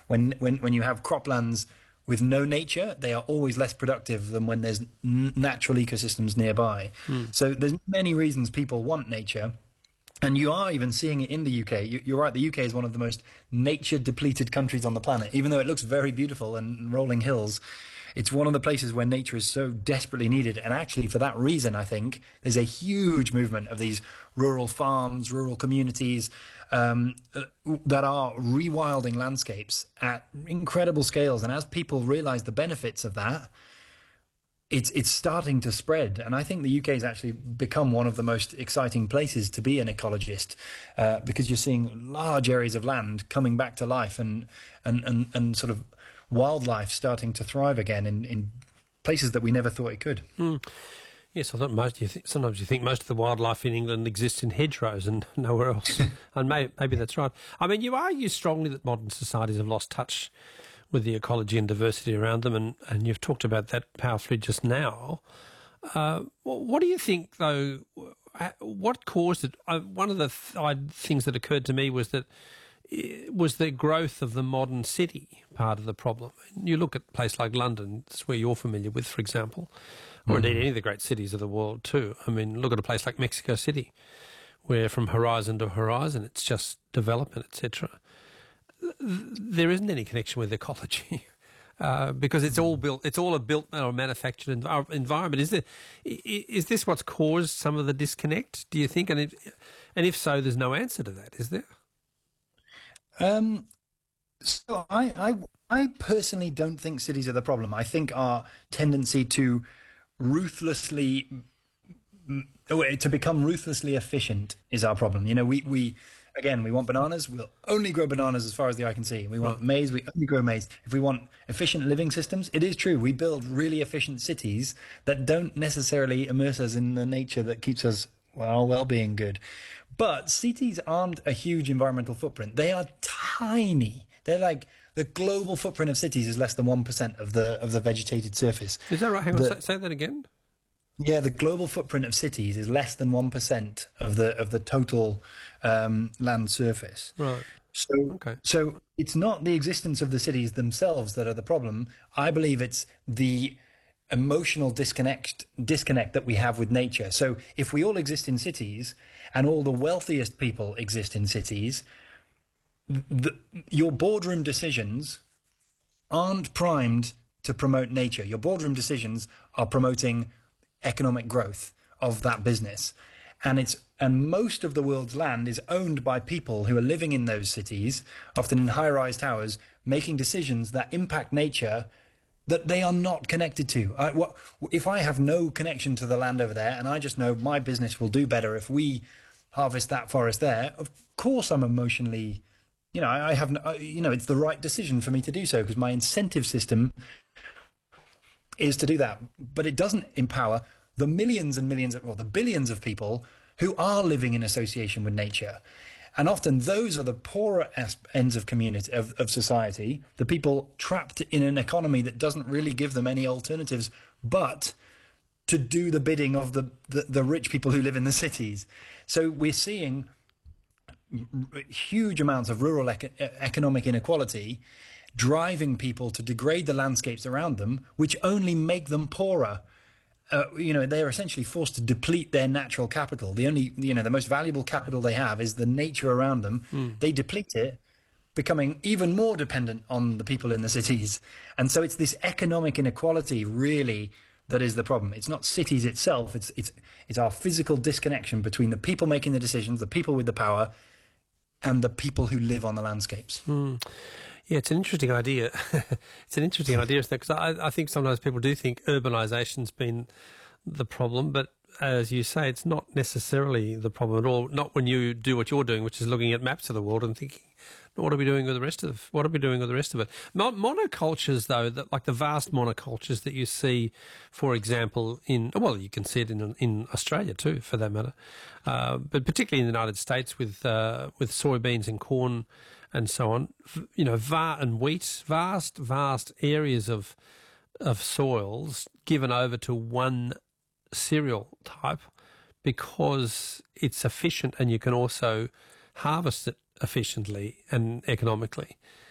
When you have croplands with no nature, they are always less productive than when there's natural ecosystems nearby. So there's many reasons people want nature. And you are even seeing it in the UK. You're right, the UK is one of the most nature-depleted countries on the planet. Even though it looks very beautiful and rolling hills, it's one of the places where nature is so desperately needed. And actually, for that reason, I think, there's a huge movement of these rural farms, rural communities that are rewilding landscapes at incredible scales. And as people realize the benefits of that, it's starting to spread, and I think the UK has actually become one of the most exciting places to be an ecologist, because you're seeing large areas of land coming back to life, and sort of wildlife starting to thrive again in places that we never thought it could. Yes, I thought sometimes you think most of the wildlife in England exists in hedgerows and nowhere else, and maybe that's right. I mean, you argue strongly that modern societies have lost touch with the ecology and diversity around them, and you've talked about that powerfully just now. What do you think, though? What caused it? One of the things that occurred to me was that was the growth of the modern city part of the problem. You look at a place like London, that's where you're familiar with, for example, or indeed any of the great cities of the world too. I mean, look at a place like Mexico City, where from horizon to horizon it's just development, etc. There isn't any connection with ecology because it's all a built or manufactured environment. Is this what's caused some of the disconnect, do you think? And if so, there's no answer to that, is there? So I personally don't think cities are the problem. I think our tendency to become ruthlessly efficient is our problem. You know, we want bananas, we'll only grow bananas as far as the eye can see. We want maize, we only grow maize. If we want efficient living systems, it is true, we build really efficient cities that don't necessarily immerse us in the nature that keeps us, well-being good. But cities aren't a huge environmental footprint. They are tiny. They're like, the global footprint of cities is less than 1% of the vegetated surface. Is that right? Hang on, say that again. Yeah, the global footprint of cities is less than 1% of the total land surface. Right. So it's not the existence of the cities themselves that are the problem. I believe it's the emotional disconnect that we have with nature. So if we all exist in cities and all the wealthiest people exist in cities, your boardroom decisions aren't primed to promote nature. Your boardroom decisions are promoting economic growth of that business, and most of the world's land is owned by people who are living in those cities, often in high-rise towers, making decisions that impact nature that they are not connected to. If I have no connection to the land over there, and I just know my business will do better if we harvest that forest there, of course I'm emotionally, I have, it's the right decision for me to do so because my incentive system is to do that. But it doesn't empower the millions and millions, the billions of people who are living in association with nature. And often those are the poorer ends of community, of society, the people trapped in an economy that doesn't really give them any alternatives but to do the bidding of the rich people who live in the cities. So we're seeing huge amounts of rural economic inequality driving people to degrade the landscapes around them, which only make them poorer. They're essentially forced to deplete their natural capital. The most valuable capital they have is the nature around them. They deplete it, becoming even more dependent on the people in the cities. And so it's this economic inequality really that is the problem. It's not cities itself. It's our physical disconnection between the people making the decisions, the people with the power, and the people who live on the landscapes. Yeah, it's an interesting idea. It's an interesting idea, because I think sometimes people do think urbanisation's been the problem, but as you say, it's not necessarily the problem at all. Not when you do what you're doing, which is looking at maps of the world and thinking, what are we doing with the rest of it? Monocultures, though, like the vast monocultures that you see, for example, you can see it in Australia too, for that matter, but particularly in the United States with soybeans and corn and so on, and wheat, vast areas of soils given over to one cereal type because it's efficient and you can also harvest it efficiently and economically.